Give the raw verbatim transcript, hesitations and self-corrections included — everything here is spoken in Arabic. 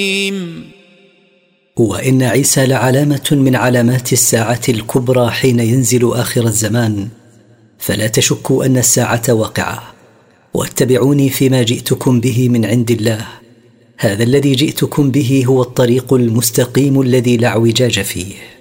وإن عيسى لعلامة من علامات الساعة الكبرى حين ينزل آخر الزمان، فلا تشكوا أن الساعة واقعة، واتبعوني فيما جئتكم به من عند الله، هذا الذي جئتكم به هو الطريق المستقيم الذي لا اعوجاج فيه.